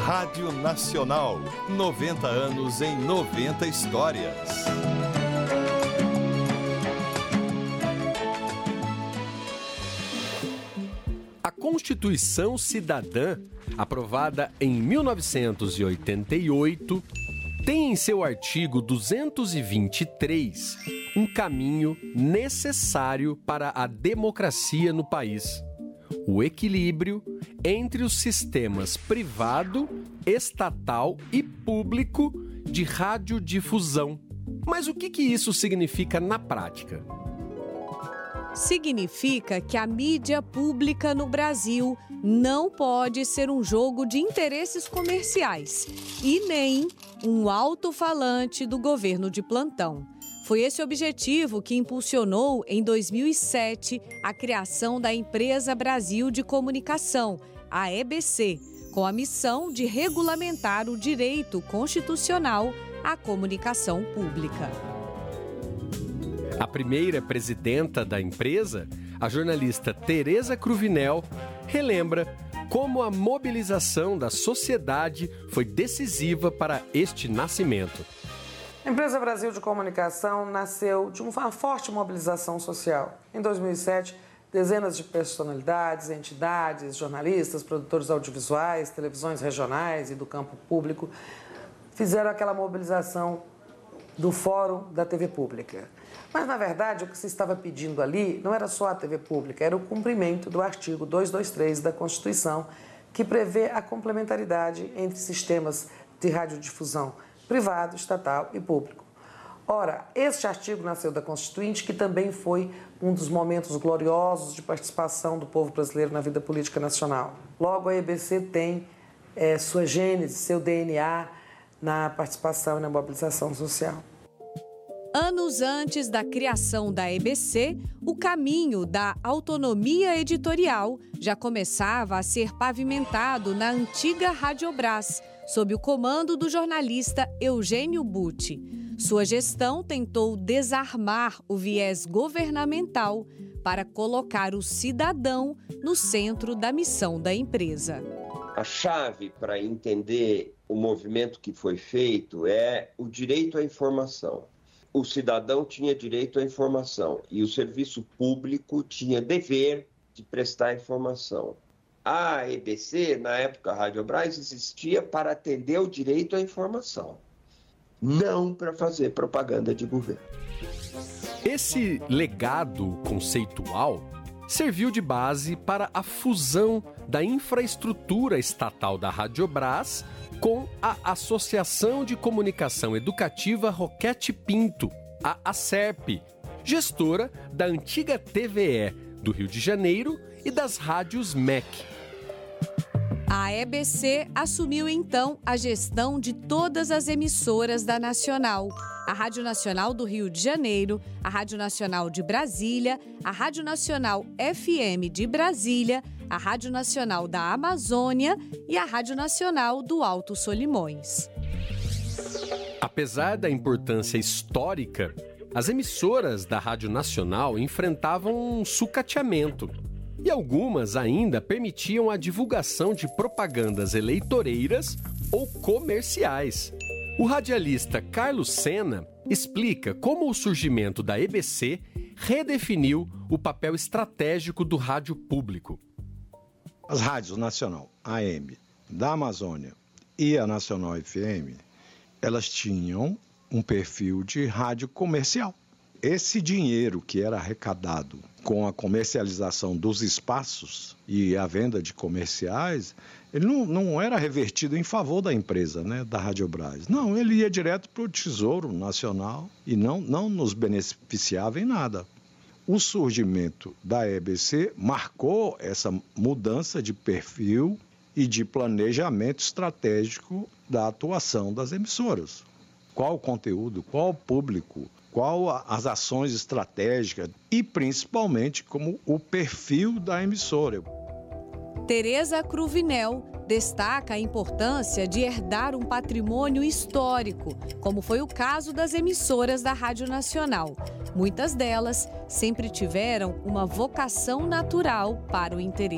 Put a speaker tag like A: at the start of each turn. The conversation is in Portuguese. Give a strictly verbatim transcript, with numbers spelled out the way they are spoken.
A: Rádio Nacional, noventa anos em noventa histórias.
B: A Constituição Cidadã, aprovada em mil novecentos e oitenta e oito, tem em seu artigo duzentos e vinte e três um caminho necessário para a democracia no país: o equilíbrio entre os sistemas privado, estatal e público de radiodifusão. Mas o que que isso significa na prática?
C: Significa que a mídia pública no Brasil não pode ser um jogo de interesses comerciais e nem um alto-falante do governo de plantão. Foi esse objetivo que impulsionou, em dois mil e sete, a criação da Empresa Brasil de Comunicação, a E B C, com a missão de regulamentar o direito constitucional à comunicação pública.
B: A primeira presidenta da empresa, a jornalista Tereza Cruvinel, relembra como a mobilização da sociedade foi decisiva para este nascimento.
D: A Empresa Brasil de Comunicação nasceu de uma forte mobilização social. Em dois mil e sete, dezenas de personalidades, entidades, jornalistas, produtores audiovisuais, televisões regionais e do campo público fizeram aquela mobilização do Fórum da T V Pública. Mas, na verdade, o que se estava pedindo ali não era só a T V Pública, era o cumprimento do artigo duzentos e vinte e três da Constituição, que prevê a complementaridade entre sistemas de radiodifusão privado, estatal e público. Ora, este artigo nasceu da Constituinte, que também foi um dos momentos gloriosos de participação do povo brasileiro na vida política nacional. Logo, a E B C tem é, sua gênese, seu D N A na participação e na mobilização social.
C: Anos antes da criação da E B C, o caminho da autonomia editorial já começava a ser pavimentado na antiga Radiobras, sob o comando do jornalista Eugênio Butti. Sua gestão tentou desarmar o viés governamental para colocar o cidadão no centro da missão da empresa.
E: A chave para entender o movimento que foi feito é o direito à informação. O cidadão tinha direito à informação e o serviço público tinha dever de prestar informação. A E B C, na época a Radiobras, existia para atender o direito à informação, não para fazer propaganda de governo.
B: Esse legado conceitual serviu de base para a fusão da infraestrutura estatal da Radiobras com a Associação de Comunicação Educativa Roquete Pinto, a ACERP, gestora da antiga T V E do Rio de Janeiro e das rádios M E C.
C: A E B C assumiu então a gestão de todas as emissoras da Nacional: a Rádio Nacional do Rio de Janeiro, a Rádio Nacional de Brasília, a Rádio Nacional F M de Brasília, a Rádio Nacional da Amazônia e a Rádio Nacional do Alto Solimões.
B: Apesar da importância histórica, as emissoras da Rádio Nacional enfrentavam um sucateamento. E algumas ainda permitiam a divulgação de propagandas eleitoreiras ou comerciais. O radialista Carlos Sena explica como o surgimento da E B C redefiniu o papel estratégico do rádio público.
F: As rádios Nacional A M da Amazônia e a Nacional F M, elas tinham um perfil de rádio comercial. Esse dinheiro que era arrecadado com a comercialização dos espaços e a venda de comerciais, ele não, não era revertido em favor da empresa, né, da Radiobras. Não, ele ia direto para o Tesouro Nacional e não, não nos beneficiava em nada. O surgimento da E B C marcou essa mudança de perfil e de planejamento estratégico da atuação das emissoras. Qual o conteúdo, qual o público, qual as ações estratégicas e, principalmente, como o perfil da emissora.
C: Tereza Cruvinel destaca a importância de herdar um patrimônio histórico, como foi o caso das emissoras da Rádio Nacional. Muitas delas sempre tiveram uma vocação natural para o interesse